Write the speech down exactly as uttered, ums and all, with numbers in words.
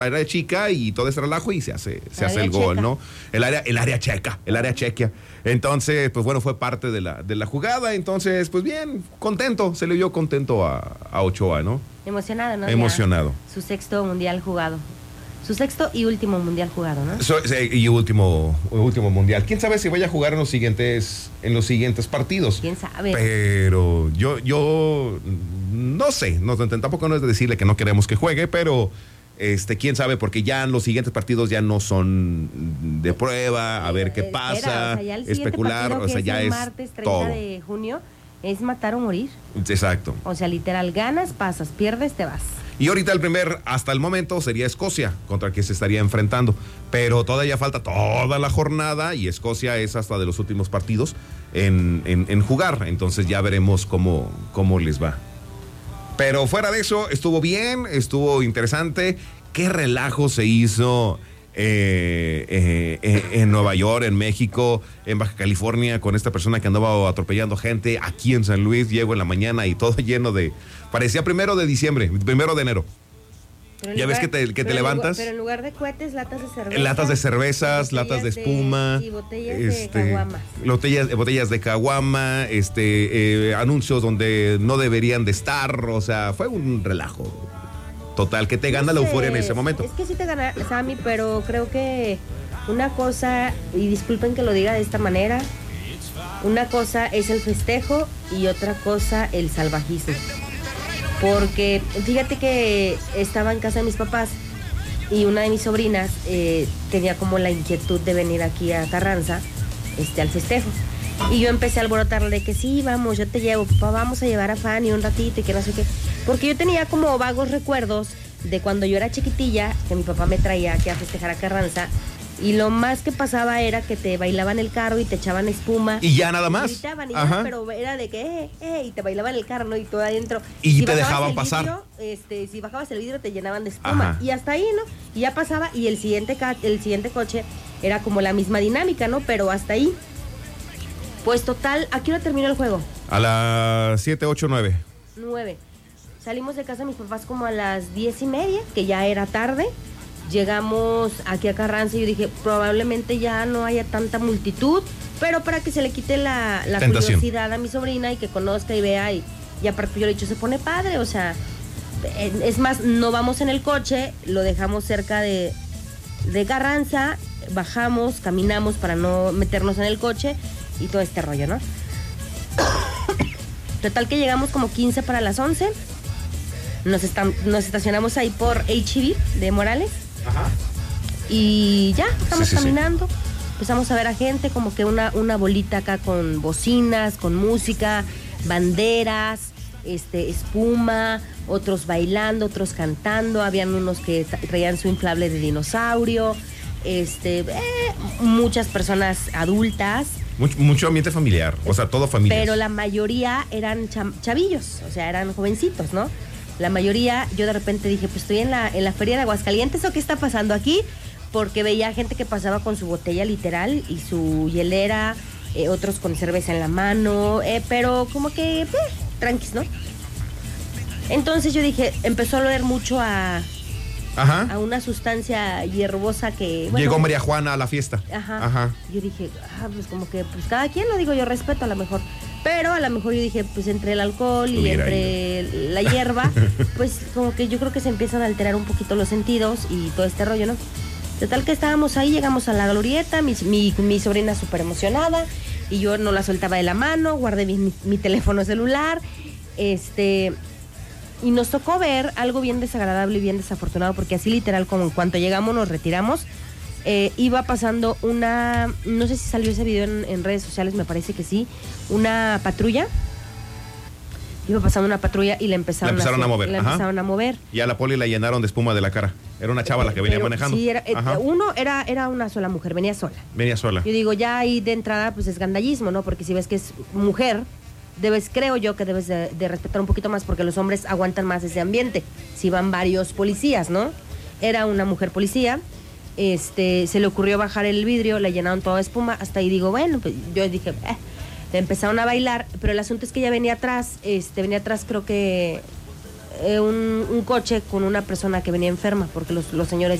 área chica y todo ese relajo y se hace, se hace el checa. gol, ¿no? El área, el área checa, el área chequia. Entonces, pues bueno, fue parte de la, de la jugada. Entonces, pues bien, contento, se le vio contento a, a Ochoa, ¿no? Emocionado, ¿no? Emocionado. Ya, su sexto mundial jugado. Su sexto y último mundial jugado, ¿no? So, y último, último mundial. ¿Quién sabe si vaya a jugar en los siguientes, en los siguientes partidos? ¿Quién sabe? Pero yo, yo no sé, no, tampoco no es de decirle que no queremos que juegue, pero este, quién sabe, porque ya los siguientes partidos ya no son de prueba, a ver qué pasa, Espera, o sea, ya el especular, o sea, es ya el es martes treinta todo. de junio es matar o morir. Exacto. O sea, literal, ganas, pasas, pierdes, te vas. Y ahorita el primer, hasta el momento, sería Escocia, contra quien se estaría enfrentando. Pero todavía falta toda la jornada y Escocia es hasta de los últimos partidos en, en, en jugar. Entonces ya veremos cómo, cómo les va. Pero fuera de eso, estuvo bien, estuvo interesante. Qué relajo se hizo eh, eh, eh, en Nueva York, en México, en Baja California, con esta persona que andaba atropellando gente. Aquí en San Luis, llego en la mañana y todo lleno de... Parecía primero de diciembre, primero de enero. Ya lugar, ves que te, que te levantas. Pero en lugar de cohetes, latas de cerveza. Latas de cervezas, latas de espuma. De, y botellas este, de caguama. Botellas, botellas de caguama, este, eh, anuncios donde no deberían de estar. O sea, fue un relajo total que te gana no la sé, euforia en ese momento. Es que sí te gana, Sammy, pero creo que una cosa, y disculpen que lo diga de esta manera, una cosa es el festejo y otra cosa el salvajismo. Porque fíjate que estaba en casa de mis papás y una de mis sobrinas eh, tenía como la inquietud de venir aquí a Carranza este, al festejo. Y yo empecé a alborotarle de que sí, vamos, yo te llevo, papá, vamos a llevar a Fanny un ratito y que no sé qué. Porque yo tenía como vagos recuerdos de cuando yo era chiquitilla, que mi papá me traía aquí a festejar a Carranza. Y lo más que pasaba era que te bailaban el carro y te echaban espuma. Y ya nada más. Y gritaban y ya, pero era de que, eh, eh, y te bailaban el carro, ¿no? Y todo adentro. Y si te dejaban pasar. Vidrio, este, si bajabas el vidrio te llenaban de espuma. Ajá. Y hasta ahí, ¿no? Y ya pasaba y el siguiente, ca- el siguiente coche era como la misma dinámica, ¿no? Pero hasta ahí. Pues total, ¿a qué hora terminó el juego? A las siete, ocho, nueve. Nueve. Salimos de casa de mis papás como a las diez y media, que ya era tarde. Llegamos aquí a Carranza y yo dije, probablemente ya no haya tanta multitud, pero para que se le quite la, la curiosidad a mi sobrina y que conozca y vea. Y, y aparte yo le he dicho, se pone padre, o sea, es más, no vamos en el coche, lo dejamos cerca de, de Carranza, bajamos, caminamos para no meternos en el coche y todo este rollo, ¿no? Total que llegamos como quince para las once. Nos, estam- nos estacionamos ahí por H E B de Morales. Ajá. Y ya, estamos sí, sí, caminando. Sí. Empezamos a ver a gente como que una, una bolita acá con bocinas, con música, banderas, este, espuma, otros bailando, otros cantando. Habían unos que traían su inflable de dinosaurio. Este, eh, muchas personas adultas. Mucho, mucho ambiente familiar, o sea, todo familia. Pero la mayoría eran chavillos, o sea, eran jovencitos, ¿no? La mayoría, yo de repente dije, pues estoy en la, en la feria de Aguascalientes, ¿o qué está pasando aquí? Porque veía gente que pasaba con su botella literal y su hielera, eh, otros con cerveza en la mano, eh, pero como que, eh, tranquis, ¿no? Entonces yo dije, empezó a oler mucho a... Ajá. a una sustancia hierbosa que... Bueno, llegó María Juana a la fiesta. Ajá. Ajá. Yo dije, ah, pues como que, pues cada quien, lo digo, yo respeto a lo mejor. Pero a lo mejor yo dije, pues entre el alcohol y Hubiera entre ido. la hierba, pues como que yo creo que se empiezan a alterar un poquito los sentidos y todo este rollo, ¿no? Total que estábamos ahí, llegamos a la glorieta, mi, mi, mi sobrina súper emocionada y yo no la soltaba de la mano, guardé mi, mi, mi teléfono celular, este... Y nos tocó ver algo bien desagradable y bien desafortunado, porque así literal, como en cuanto llegamos, nos retiramos, eh, iba pasando una, no sé si salió ese video en, en redes sociales, me parece que sí, una patrulla, iba pasando una patrulla y le empezaron, la empezaron a, a mover. La empezaron a mover. Y a la poli la llenaron de espuma de la cara. Era una chava eh, la que venía pero, manejando. Sí, era, eh, uno era, era una sola mujer, venía sola. Venía sola. Yo digo, ya ahí de entrada, pues es gandallismo, ¿no? Porque si ves que es mujer... Debes, creo yo que debes de, de respetar un poquito más, porque los hombres aguantan más ese ambiente. Si van varios policías, ¿no? Era una mujer policía, este, se le ocurrió bajar el vidrio, le llenaron toda espuma, hasta ahí digo, bueno, pues yo dije, eh, empezaron a bailar, pero el asunto es que ella venía atrás, este, venía atrás creo que eh, un, un coche con una persona que venía enferma, porque los, los señores